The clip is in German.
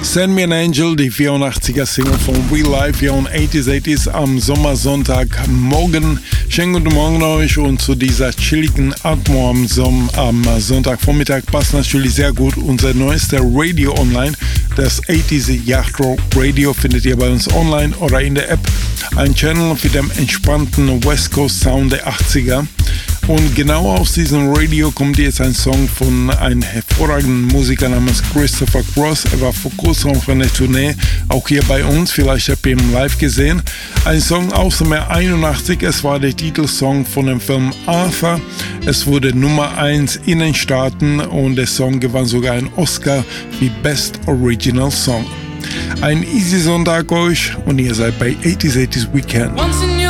Send Me an Angel, die 84er-Single von Real Life hier on 80s am Sommersonntagmorgen. Schönen guten Morgen euch und zu dieser chilligen Atmo am Sonntagvormittag passt natürlich sehr gut unser neuester Radio online. Das 80s Yacht Rock Radio findet ihr bei uns online oder in der App. Ein Channel für den entspannten West Coast Sound der 80er. Und genau aus diesem Radio kommt jetzt ein Song von einem hervorragenden Musiker namens Christopher Cross. Er war vor kurzem auf einer Tournee, auch hier bei uns, vielleicht habt ihr ihn live gesehen. Ein Song aus dem Jahr 81, es war der Titelsong von dem Film Arthur. Es wurde Nummer 1 in den Staaten und der Song gewann sogar einen Oscar wie Best Original Song. Ein easy Sonntag euch und ihr seid bei 80s Weekend.